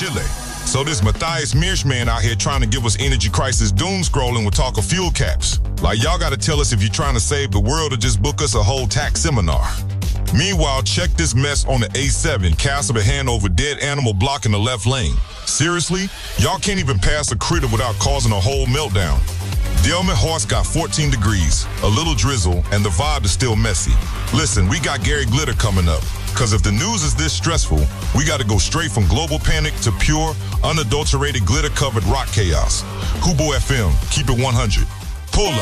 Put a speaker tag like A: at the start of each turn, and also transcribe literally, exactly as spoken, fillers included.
A: Chile. So this Matthias Meersman out here trying to give us energy crisis doom scrolling with talk of fuel caps. Like, y'all gotta tell us if you're trying to save the world or just book us a whole tax seminar. Meanwhile, check this mess on the A seven, Castle to hand over dead animal blocking the left lane. Seriously? Y'all can't even pass a critter without causing a whole meltdown. Delman Horse got fourteen degrees, a little drizzle, and the vibe is still messy. Listen, we got Gary Glitter coming up, because if the news is this stressful, we got to go straight from global panic to pure, unadulterated, glitter-covered rock chaos. Kubo F M, keep it one hundred. Pull up.